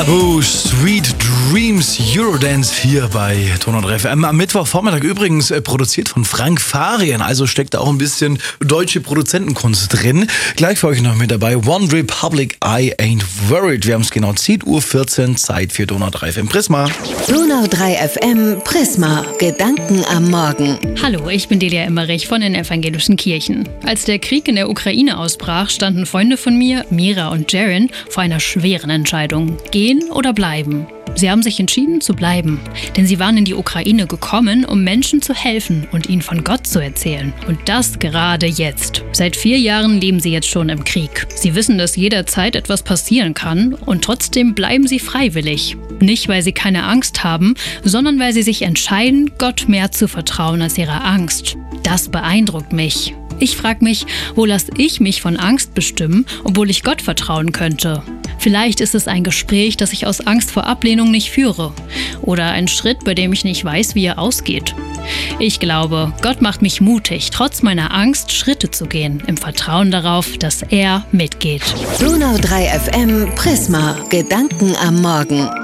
Oh, Sweet Dreams Eurodance hier bei Donau 3 FM. Am Mittwochvormittag übrigens produziert von Frank Farian, also steckt da auch ein bisschen deutsche Produzentenkunst drin. Gleich für euch noch mit dabei One Republic, I Ain't Worried. Wir haben es genau 10:14 Uhr, Zeit für Donau 3 FM Prisma. Donau 3 FM Prisma, Gedanken am Morgen. Hallo, ich bin Delia Emmerich von den Evangelischen Kirchen. Als der Krieg in der Ukraine ausbrach, standen Freunde von mir, Mira und Jaren, vor einer schweren Entscheidung. Gehen oder bleiben? Sie haben sich entschieden zu bleiben, denn sie waren in die Ukraine gekommen, um Menschen zu helfen und ihnen von Gott zu erzählen. Und das gerade jetzt. Seit 4 Jahren leben sie jetzt schon im Krieg. Sie wissen, dass jederzeit etwas passieren kann und trotzdem bleiben sie freiwillig. Nicht, weil sie keine Angst haben, sondern weil sie sich entscheiden, Gott mehr zu vertrauen als ihrer Angst. Das beeindruckt mich. Ich frage mich, wo lasse ich mich von Angst bestimmen, obwohl ich Gott vertrauen könnte? Vielleicht ist es ein Gespräch, das ich aus Angst vor Ablehnung nicht führe. Oder ein Schritt, bei dem ich nicht weiß, wie er ausgeht. Ich glaube, Gott macht mich mutig, trotz meiner Angst Schritte zu gehen, im Vertrauen darauf, dass er mitgeht. Donau 3 FM Prisma, Gedanken am Morgen.